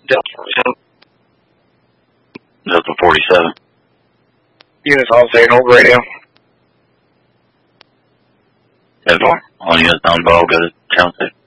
Delta 47. Units on saying hold radio. 10-4. All units on ball, go to channel 6.